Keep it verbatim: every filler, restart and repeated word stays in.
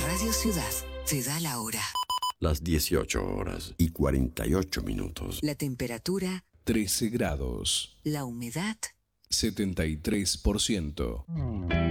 Radio Ciudad te da la hora. Las dieciocho horas y cuarenta y ocho minutos. La temperatura trece grados. La humedad setenta y tres por ciento.